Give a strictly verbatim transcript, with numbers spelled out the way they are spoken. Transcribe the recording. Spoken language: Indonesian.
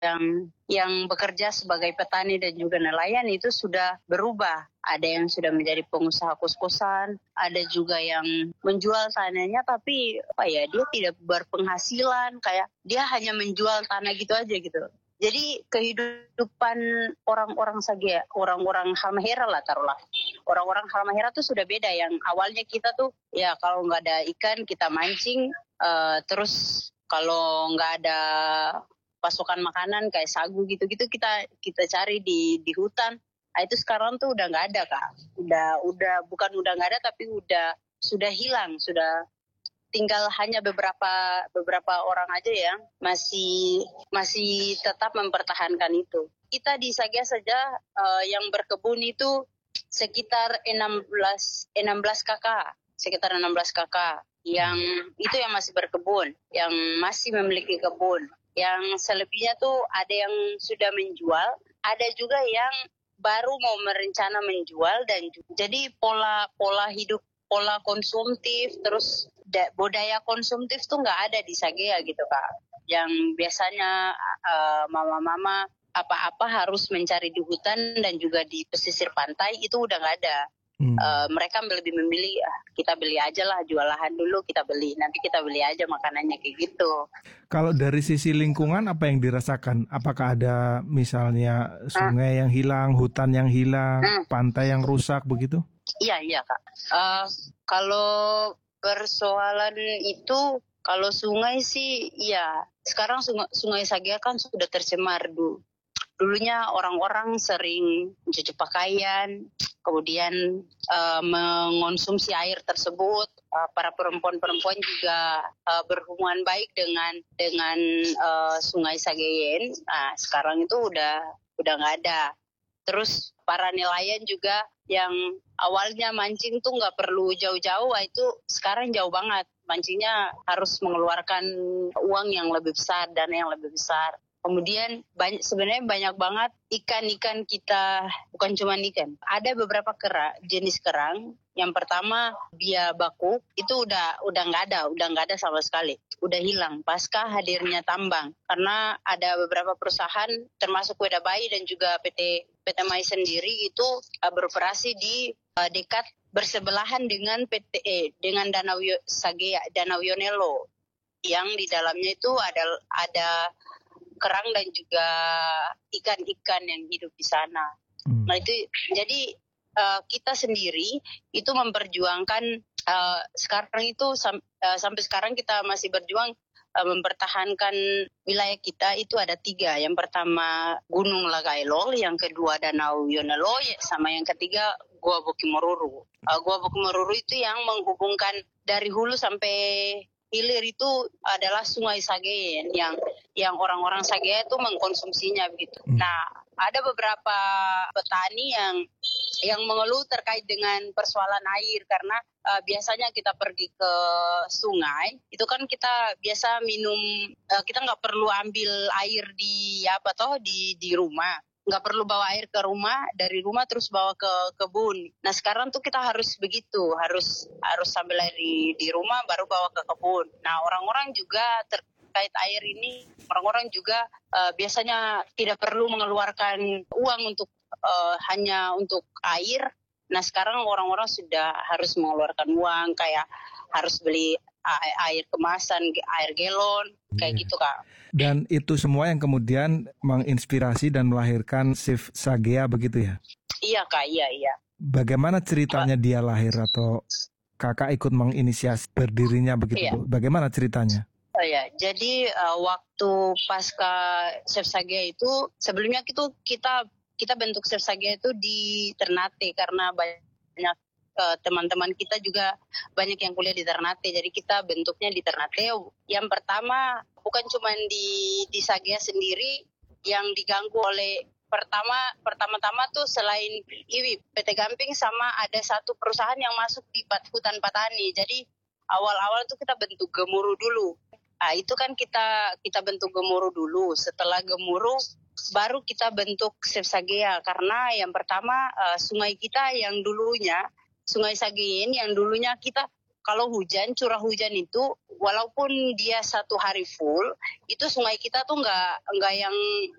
yang yang bekerja sebagai petani dan juga nelayan itu sudah berubah. Ada yang sudah menjadi pengusaha kos-kosan, ada juga yang menjual tanahnya tapi apa ya, dia tidak berpenghasilan, kayak dia hanya menjual tanah gitu aja gitu. Jadi kehidupan orang-orang Sagea, orang-orang Halmahera lah taruhlah. Orang-orang Halmahera tuh sudah beda, yang awalnya kita tuh ya kalau nggak ada ikan kita mancing, uh, terus kalau nggak ada pasokan makanan kayak sagu gitu-gitu kita kita cari di di hutan. Nah, itu sekarang tuh udah nggak ada Kak. Udah udah bukan udah nggak ada tapi udah sudah hilang, sudah tinggal hanya beberapa beberapa orang aja yang masih masih tetap mempertahankan itu. Kita di Sagea saja uh, yang berkebun itu sekitar enam belas kakak, sekitar enam belas kakak yang itu yang masih berkebun, yang masih memiliki kebun. Yang selebihnya tuh ada yang sudah menjual, ada juga yang baru mau merencana menjual, dan jadi pola pola hidup, pola konsumtif, terus da, budaya konsumtif tuh nggak ada di Sagea gitu Kak. Yang biasanya uh, mama-mama apa-apa harus mencari di hutan dan juga di pesisir pantai itu udah nggak ada. Hmm. Uh, mereka lebih memilih ah, kita beli aja lah, jual lahan dulu kita beli, nanti kita beli aja makanannya kayak gitu. Kalau dari sisi lingkungan apa yang dirasakan? Apakah ada misalnya sungai hmm. yang hilang, hutan yang hilang, hmm. pantai yang rusak begitu? Iya iya Kak. Uh, kalau persoalan itu, kalau sungai sih ya sekarang sungai, sungai Sagea kan sudah tercemar dulu. Dulunya orang-orang sering mencuci pakaian, kemudian uh, mengonsumsi air tersebut. Uh, para perempuan-perempuan juga uh, berhubungan baik dengan dengan uh, Sungai Sageyen. Nah, sekarang itu udah udah nggak ada. Terus para nelayan juga yang awalnya mancing tuh nggak perlu jauh-jauh, itu sekarang jauh banget. Mancingnya harus mengeluarkan uang yang lebih besar, dana yang lebih besar. Kemudian banyak, sebenarnya banyak banget ikan-ikan kita, bukan cuma ikan. Ada beberapa kerang, jenis kerang. Yang pertama bia bakuk itu udah udah nggak ada, udah nggak ada sama sekali, udah hilang pasca hadirnya tambang. Karena ada beberapa perusahaan termasuk Weda Bayi dan juga P T P T Mai sendiri itu uh, beroperasi di uh, dekat bersebelahan dengan P T E dengan Danau Sagea, Danau Yonelo, yang di dalamnya itu ada ada kerang dan juga ikan-ikan yang hidup di sana. Hmm. Nah itu jadi uh, kita sendiri itu memperjuangkan uh, sekarang itu sam, uh, sampai sekarang kita masih berjuang uh, mempertahankan wilayah kita itu ada tiga. Yang pertama Gunung Lagailol, yang kedua Danau Yonelo, sama yang ketiga Gua Bukimororo. Uh, Gua Bukimororo itu yang menghubungkan dari hulu sampai hilir itu adalah Sungai Sageyen yang yang orang-orang Sagea itu mengkonsumsinya begitu. Hmm. Nah, ada beberapa petani yang yang mengeluh terkait dengan persoalan air karena uh, biasanya kita pergi ke sungai itu kan kita biasa minum, uh, kita nggak perlu ambil air di apa toh di di rumah. Nggak perlu bawa air ke rumah, dari rumah terus bawa ke kebun. Nah sekarang tuh kita harus begitu, harus harus sambil air di, di rumah baru bawa ke kebun. Nah orang-orang juga terkait air ini, orang-orang juga uh, biasanya tidak perlu mengeluarkan uang untuk uh, hanya untuk air. Nah sekarang orang-orang sudah harus mengeluarkan uang, kayak harus beli air kemasan, air galon, kayak yeah. gitu Kak. Dan itu semua yang kemudian menginspirasi dan melahirkan Shift Sagea begitu ya? Iya Kak, iya iya. Bagaimana ceritanya Kak, dia lahir atau kakak ikut menginisiasi berdirinya begitu? Iya. Bagaimana ceritanya? Oh ya, jadi uh, waktu pasca Shift Sagea itu sebelumnya itu kita kita bentuk Shift Sagea itu di Ternate karena banyak Uh, teman-teman kita juga banyak yang kuliah di Ternate, jadi kita bentuknya di Ternate. Yang pertama bukan cuma di di Sagea sendiri yang diganggu oleh pertama pertama-tama tuh selain I W I P, P T Gamping sama ada satu perusahaan yang masuk di hutan Patani. Jadi awal-awal tuh kita bentuk gemuruh dulu. Nah itu kan kita kita bentuk gemuruh dulu. Setelah gemuruh baru kita bentuk Shift Sagea karena yang pertama uh, sungai kita yang dulunya Sungai Sageyen yang dulunya kita kalau hujan, curah hujan itu walaupun dia satu hari full, itu sungai kita tuh nggak nggak yang